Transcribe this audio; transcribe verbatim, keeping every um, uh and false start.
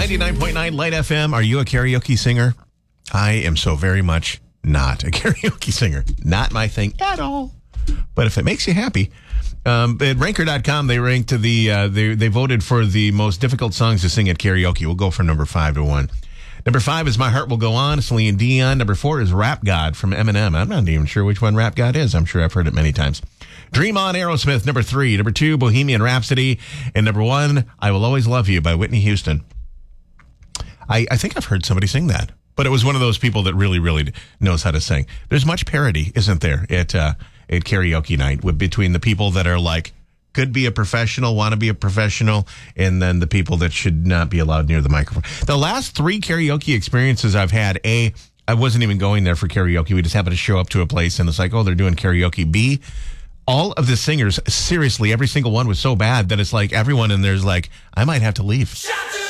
ninety-nine point nine Light F M. Are you a karaoke singer? I am so very much not a karaoke singer. Not my thing at all. But if it makes you happy. Um, at ranker dot com, they ranked the, uh, they, they voted for the most difficult songs to sing at karaoke. We'll go from number five to one. Number five is My Heart Will Go On, Celine Dion. Number four is Rap God from Eminem. I'm not even sure which one Rap God is. I'm sure I've heard it many times. Dream On, Aerosmith, number three. Number two, Bohemian Rhapsody. And number one, I Will Always Love You by Whitney Houston. I, I think I've heard somebody sing that. But it was one of those people that really, really knows how to sing. There's much parody, isn't there, at uh, at karaoke night with between the people that are like, could be a professional, want to be a professional, and then the people that should not be allowed near the microphone. The last three karaoke experiences I've had, A, I wasn't even going there for karaoke. We just happened to show up to a place, and it's like, oh, they're doing karaoke. B, all of the singers, seriously, every single one was so bad that it's like everyone in there's like, I might have to leave.